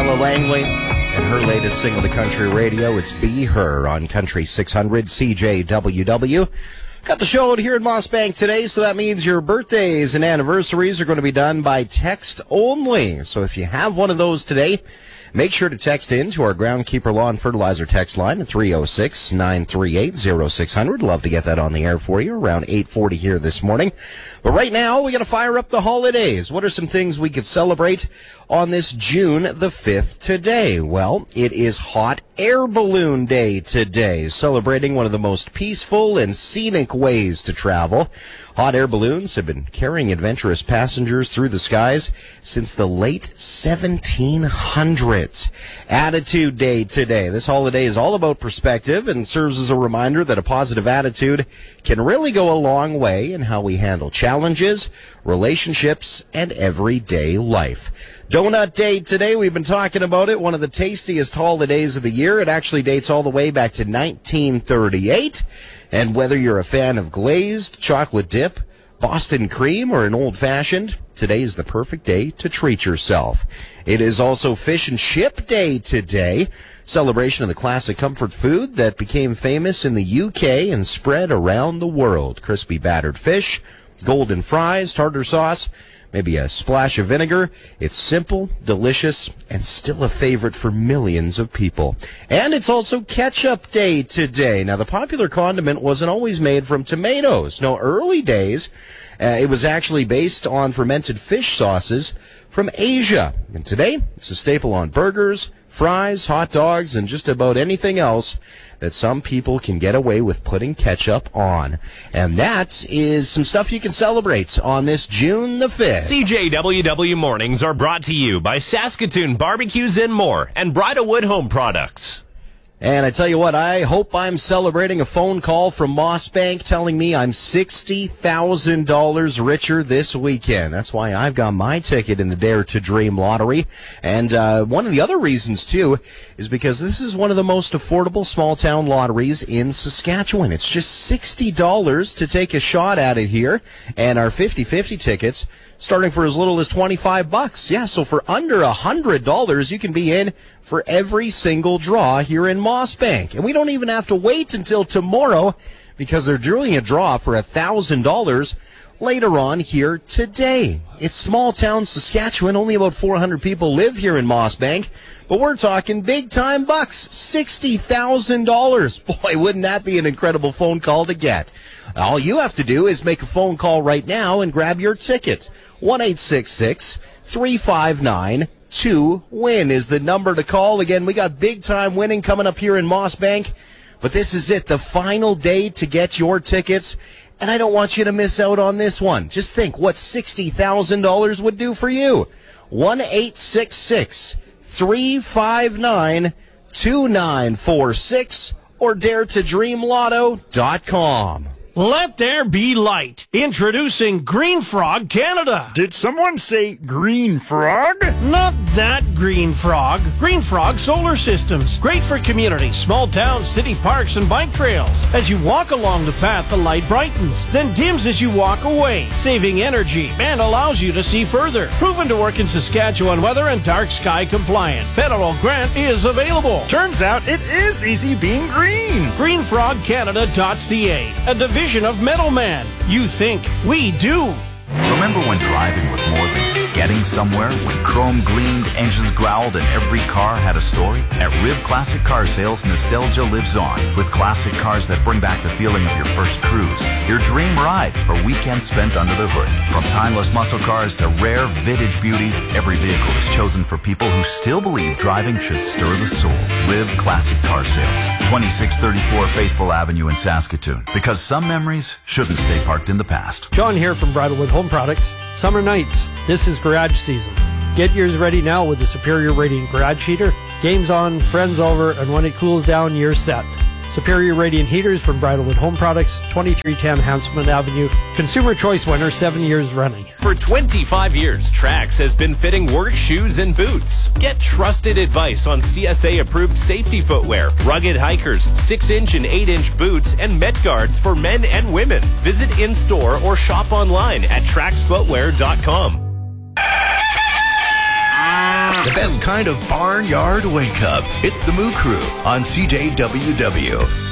Ella Langley and her latest single to country radio. It's Be Her on Country 600 CJWW. Got the show out here in Mossbank today, so that means your birthdays and anniversaries are going to be done by text only. So if you have one of those today, make sure to text in to our Groundkeeper Lawn Fertilizer text line at 306-938-0600. Love to get that on the air for you around 8:40 here this morning. But right now, we got to fire up the holidays. What are some things we could celebrate on this June the 5th today? Well, it is Hot Air Balloon Day today, celebrating one of the most peaceful and scenic ways to travel. Hot air balloons have been carrying adventurous passengers through the skies since the late 1700s. Attitude Day today. This holiday is all about perspective and serves as a reminder that a positive attitude can really go a long way in how we handle challenges, relationships, and everyday life. Donut Day today. We've been talking about it. One of the tastiest holidays of the year. It actually dates all the way back to 1938. And whether you're a fan of glazed, chocolate dip, Boston cream, or an old-fashioned, today is the perfect day to treat yourself. It is also Fish and Chip Day today, celebration of the classic comfort food that became famous in the UK and spread around the world. Crispy battered fish, golden fries, tartar sauce, maybe a splash of vinegar. It's simple, delicious, and still a favorite for millions of people. And it's also Ketchup Day today. Now, the popular condiment wasn't always made from tomatoes. No, early days, it was actually based on fermented fish sauces from Asia. And today, it's a staple on burgers, fries, hot dogs, and just about anything else that some people can get away with putting ketchup on. And that is some stuff you can celebrate on this June the 5th. CJWW Mornings are brought to you by Saskatoon Barbecues and More and Bridalwood Home Products. And I tell you what, I hope I'm celebrating a phone call from Mossbank telling me I'm $60,000 richer this weekend. That's why I've got my ticket in the Dare to Dream lottery. And one of the other reasons, too, is because this is one of the most affordable small-town lotteries in Saskatchewan. It's just $60 to take a shot at it here. And our 50-50 tickets starting for as little as $25. Yeah, so for under $100, you can be in for every single draw here in Mossbank. And we don't even have to wait until tomorrow because they're doing a draw for $1,000 later on here today. It's small town Saskatchewan. Only about 400 people live here in Mossbank. But we're talking big-time bucks, $60,000. Boy, wouldn't that be an incredible phone call to get. All you have to do is make a phone call right now and grab your ticket. 1-866-359-2-WIN is the number to call. Again, we got big-time winning coming up here in Mossbank. But this is it, the final day to get your tickets. And I don't want you to miss out on this one. Just think what $60,000 would do for you. 1-866-359-2946 or daretodreamlotto.com. Let there be light. Introducing Green Frog Canada. Did someone say Green Frog? Not that Green Frog. Green Frog Solar Systems. Great for communities, small towns, city parks, and bike trails. As you walk along the path, the light brightens, then dims as you walk away, saving energy and allows you to see further. Proven to work in Saskatchewan weather and dark sky compliant. Federal grant is available. Turns out it is easy being green. GreenFrogCanada.ca, a division of Metalman. You think, we do. Remember when driving was more than getting somewhere? When chrome gleamed, engines growled, and every car had a story? At Riv Classic Car Sales, nostalgia lives on. With classic cars that bring back the feeling of your first cruise, your dream ride, or weekend spent under the hood. From timeless muscle cars to rare vintage beauties, every vehicle is chosen for people who still believe driving should stir the soul. Riv Classic Car Sales, 2634 Faithful Avenue in Saskatoon. Because some memories shouldn't stay parked in the past. John here from Bridalwood Home Products. Summer nights. This is garage season. Get yours ready now with the Superior Radiant Garage Heater. Game's on, friends over, and when it cools down, you're set. Superior Radiant Heaters from Bridalwood Home Products, 2310 Hanselman Avenue. Consumer Choice winner 7 years running. For 25 years, Trax has been fitting work shoes and boots. Get trusted advice on CSA-approved safety footwear, rugged hikers, 6-inch and 8-inch boots, and Met Guards for men and women. Visit in-store or shop online at traxfootwear.com. The best kind of barnyard wake up. It's the Moo Crew on CJWW.